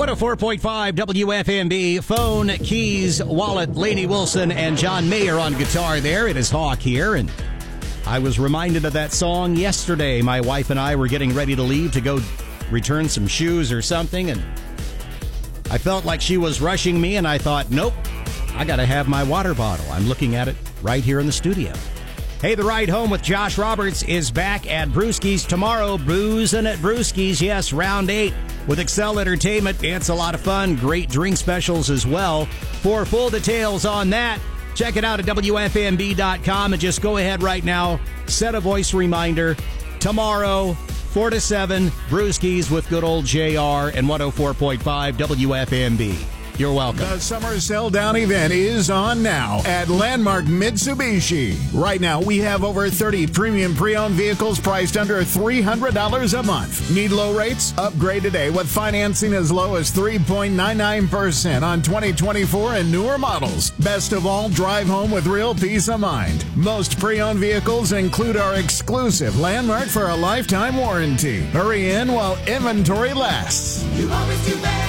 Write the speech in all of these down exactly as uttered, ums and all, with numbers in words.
one oh four point five W F M B. Phone, keys, wallet, Lainey Wilson, and John Mayer on guitar there. It is Hawk here, and I was reminded of that song yesterday. My wife and I were getting ready to leave to go return some shoes or something, and I felt like she was rushing me, and I thought, nope, I got to have my water bottle. I'm looking at it right here in the studio. Hey, the ride home with Josh Roberts is back at Brewski's tomorrow. Boozing at Brewski's, yes, round eight with Excel Entertainment. It's a lot of fun. Great drink specials as well. For full details on that, check it out at W F M B dot com and just go ahead right now. Set a voice reminder. Tomorrow, four to seven, Brewski's with good old J R and one oh four point five W F M B. You're welcome. The Summer Sell Down event is on now at Landmark Mitsubishi. Right now, we have over thirty premium pre-owned vehicles priced under three hundred dollars a month. Need low rates? Upgrade today with financing as low as three point nine nine percent on twenty twenty-four and newer models. Best of all, drive home with real peace of mind. Most pre-owned vehicles include our exclusive Landmark for a lifetime warranty. Hurry in while inventory lasts. You always do better.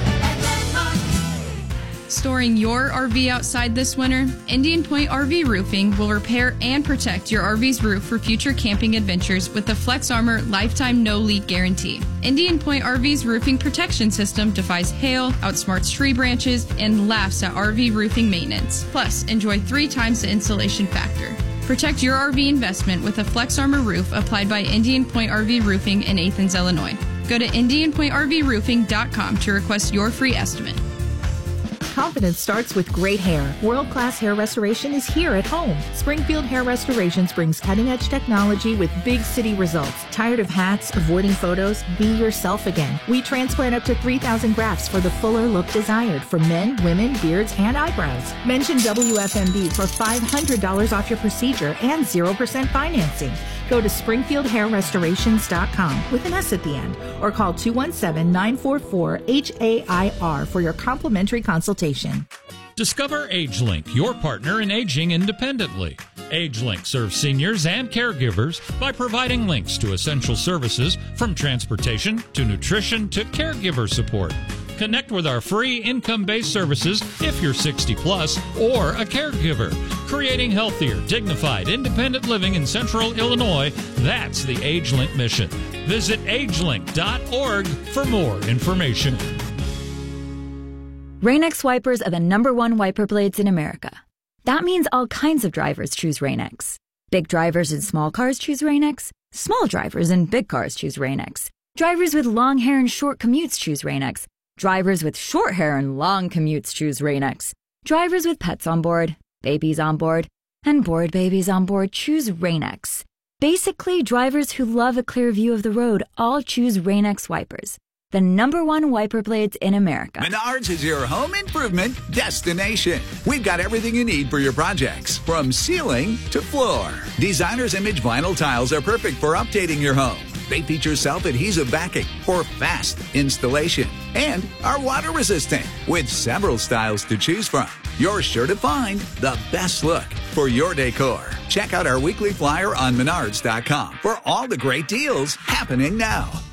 Storing your R V outside this winter? Indian Point R V Roofing will repair and protect your R V's roof for future camping adventures with the Flex Armor Lifetime No Leak Guarantee. Indian Point R V's roofing protection system defies hail, outsmarts tree branches, and laughs at R V roofing maintenance. Plus, enjoy three times the insulation factor. Protect your R V investment with a Flex Armor roof applied by Indian Point R V Roofing in Athens, Illinois. Go to indian point r v roofing dot com to request your free estimate. Confidence starts with great hair. World-class hair restoration is here at home. Springfield Hair Restorations brings cutting-edge technology with big city results. Tired of hats, avoiding photos? Be yourself again. We transplant up to three thousand grafts for the fuller look desired for men, women, beards, and eyebrows. Mention W F M B for five hundred dollars off your procedure and zero percent financing. Go to springfield hair restorations dot com with an S at the end or call two one seven, nine four four, H A I R for your complimentary consultation. Discover AgeLink, your partner in aging independently. AgeLink serves seniors and caregivers by providing links to essential services from transportation to nutrition to caregiver support. Connect with our free income-based services if you're sixty plus or a caregiver. Creating healthier, dignified, independent living in Central Illinois, that's the AgeLink mission. Visit agelink dot org for more information. Rain-X wipers are the number one wiper blades in America. That means all kinds of drivers choose Rain-X. Big drivers in small cars choose Rain-X. Small drivers in big cars choose Rain-X. Drivers with long hair and short commutes choose Rain-X. Drivers with short hair and long commutes choose Rain-X. Drivers with pets on board, babies on board, and bored babies on board choose Rain-X. Basically, drivers who love a clear view of the road all choose Rain-X wipers. The number one wiper blades in America. Menards is your home improvement destination. We've got everything you need for your projects, from ceiling to floor. Designer's Image vinyl tiles are perfect for updating your home. They feature self-adhesive backing for fast installation and are water resistant with several styles to choose from. You're sure to find the best look for your decor. Check out our weekly flyer on menards dot com for all the great deals happening now.